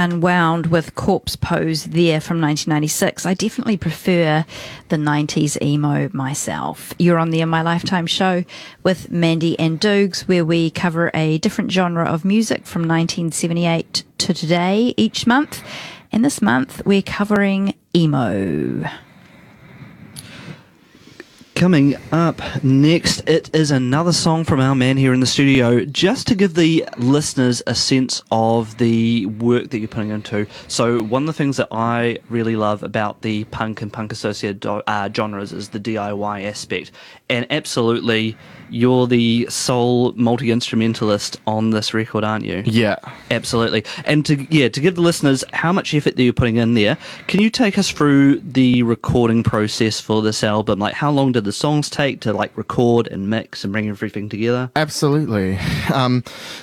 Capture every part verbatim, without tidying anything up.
Unwound with Corpse Pose there from nineteen ninety-six. I definitely prefer the nineties emo myself. You're on the In My Lifetime show with Mandy and Doogs, where we cover a different genre of music from nineteen seventy-eight to today each month. And this month we're covering emo. Coming up next, it is another song from our man here in the studio, just to give the listeners a sense of the work that you're putting into. So one of the things that I really love about the punk and punk-associated uh, genres is the D I Y aspect. And absolutely, you're the sole multi-instrumentalist on this record, aren't you? Yeah. Absolutely. And to yeah, to give the listeners how much effort that you're putting in there, can you take us through the recording process for this album? Like, how long did the songs take to like record and mix and bring everything together? Absolutely. Um,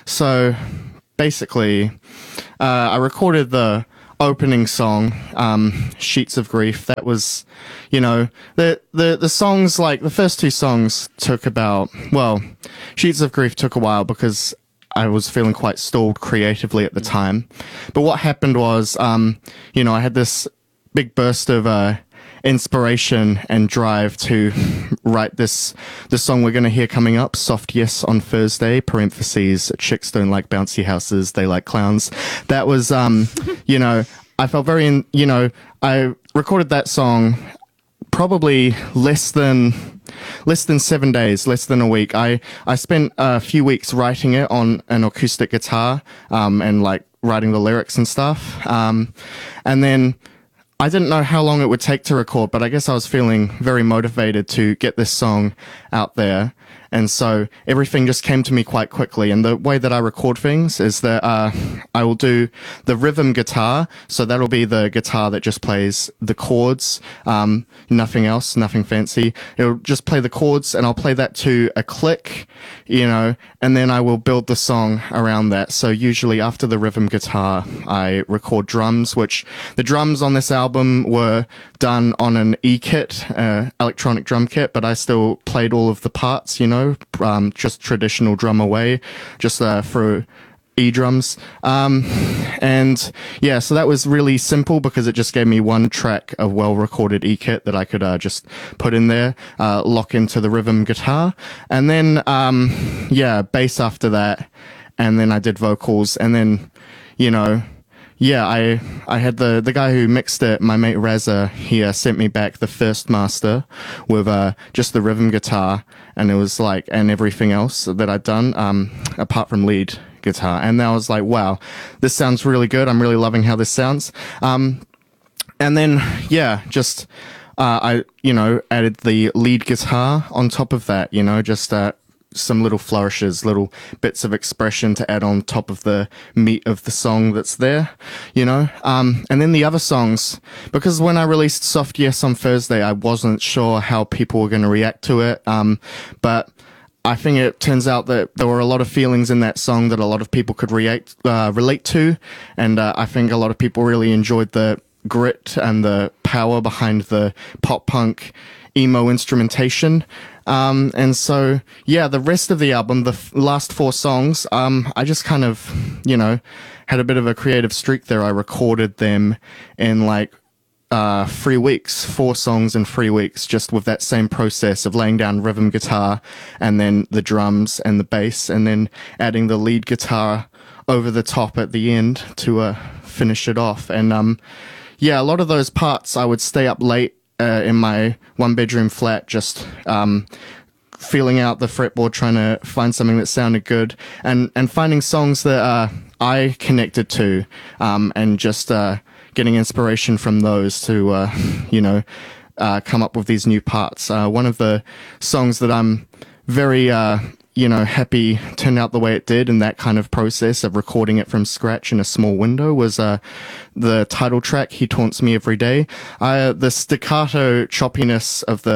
so basically, uh, I recorded the opening song, um, Sheets of Grief. That was, you know, the, the, the songs, like the first two songs took about, well, Sheets of Grief took a while because I was feeling quite stalled creatively at the time. But what happened was, um, you know, I had this big burst of, uh, inspiration and drive to write this the song we're going to hear coming up, Soft Yes on Thursday, parentheses, chicks don't like bouncy houses, they like clowns. That was, um, you know, I felt very, in, you know, I recorded that song probably less than less than seven days, less than a week. I, I spent a few weeks writing it on an acoustic guitar, um, and like writing the lyrics and stuff. Um, and then I didn't know how long it would take to record, but I guess I was feeling very motivated to get this song out there. And so everything just came to me quite quickly. And the way that I record things is that uh, I will do the rhythm guitar. So that'll be the guitar that just plays the chords, um, nothing else, nothing fancy. It'll just play the chords, and I'll play that to a click, you know, and then I will build the song around that. So usually after the rhythm guitar, I record drums, which the drums on this album were done on an E-kit, uh, electronic drum kit, but I still played all of the parts, you know, um, just traditional drum away, just uh, through E-drums. Um, and yeah, so that was really simple because it just gave me one track of well-recorded E-kit that I could uh, just put in there, uh, lock into the rhythm guitar. And then, um, yeah, bass after that. And then I did vocals. And then, you know, yeah, I I had the, the guy who mixed it, my mate Razza, he uh, sent me back the first master with uh, just the rhythm guitar, and it was like, and everything else that I'd done, um, apart from lead guitar. And I was like, wow, this sounds really good. I'm really loving how this sounds. Um, and then, yeah, just, uh, I, you know, added the lead guitar on top of that, you know, just, uh, some little flourishes, little bits of expression to add on top of the meat of the song that's there, you know? Um, and then the other songs, because when I released Soft Yes on Thursday, I wasn't sure how people were going to react to it. Um, but I think it turns out that there were a lot of feelings in that song that a lot of people could react, uh, relate to. And, uh, I think a lot of people really enjoyed the grit and the power behind the pop punk emo instrumentation. Um, and so, yeah, the rest of the album, the f- last four songs, um, I just kind of, you know, had a bit of a creative streak there. I recorded them in like, uh, three weeks, four songs in three weeks, just with that same process of laying down rhythm guitar and then the drums and the bass and then adding the lead guitar over the top at the end to, uh, finish it off. And, um, yeah, a lot of those parts I would stay up late Uh, in my one bedroom flat, just um, feeling out the fretboard, trying to find something that sounded good, and and finding songs that uh, I connected to, um, and just uh, getting inspiration from those to, uh, you know, uh, come up with these new parts. Uh, one of the songs that I'm very uh, you know, happy turned out the way it did in that kind of process of recording it from scratch in a small window was uh, the title track, He Taunts Me Every Day. Uh, the staccato choppiness of the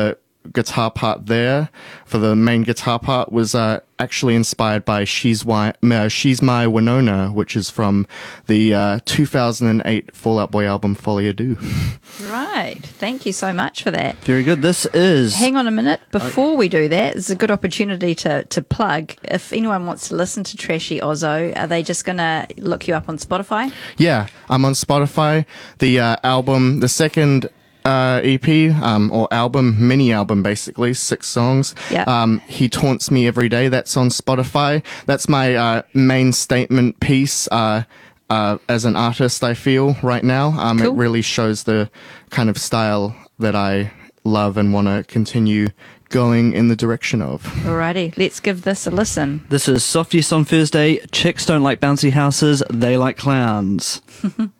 guitar part there for the main guitar part was uh, actually inspired by She's, Why, uh, She's My Winona, which is from the uh, two thousand eight Fall Out Boy album Folie à Deux. Right. Thank you so much for that. Very good. This is... Hang on a minute. Before we do that, it's a good opportunity to, to plug. If anyone wants to listen to Trashy Ozzo, are they just going to look you up on Spotify? Yeah, I'm on Spotify. The uh, album, the second uh, E P, um, or album, mini album basically, six songs. Yeah. Um, He Taunts Me Every Day, that's on Spotify. That's my uh, main statement piece uh, uh, as an artist, I feel, right now. Um, Cool. It really shows the kind of style that I love and want to continue going in the direction of. Alrighty, let's give this a listen. This is Soft Yes on Thursday. Chicks don't like bouncy houses, they like clowns.